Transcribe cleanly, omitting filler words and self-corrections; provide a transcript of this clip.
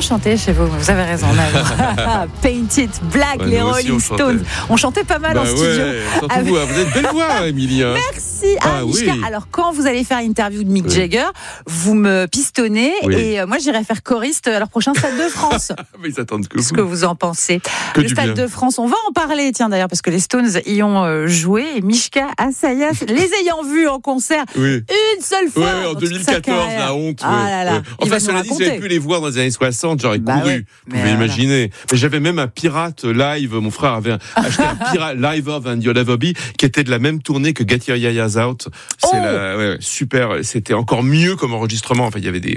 chanté chez vous. Vous avez raison. Paint It Black, les Rolling Stones. On chantait pas mal en studio. Ouais, surtout vous avez une belle voix, Émilie. Merci. Mishka, alors quand vous allez faire l'interview de Mick Jagger, vous me pistonnez et moi j'irai faire choriste à leur prochain Stade de France. Mais ils attendent que Qu'est-ce que vous en pensez? Le Stade de France, on va en parler, tiens d'ailleurs, parce que les Stones y ont joué et Mishka Assayas, les ayant vus en concert une seule fois. Oui, en 2014, la honte. Enfin, cela dit, si j'avais pu les voir dans les années 60, j'aurais couru. Vous pouvez imaginer. Mais j'avais même un pirate live. Mon frère avait acheté un pirate live of and You'll Ever Be qui était de la même tournée que Get Your Yayas Out. C'est super. C'était encore mieux comme enregistrement. Enfin, il y avait des